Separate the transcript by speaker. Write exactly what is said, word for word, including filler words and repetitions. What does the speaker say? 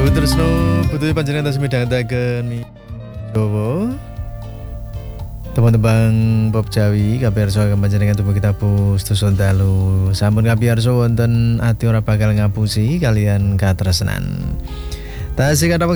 Speaker 1: terus no butuh panjenengan tas midhangetaken Jawa. Teman-teman Bob Jawi kabiyarsa panjenengan tubuh kita pustusun dalu. Sampun kabiyarsa wonten ati ora bakal ngapusi kalian katresnan. Tasih kata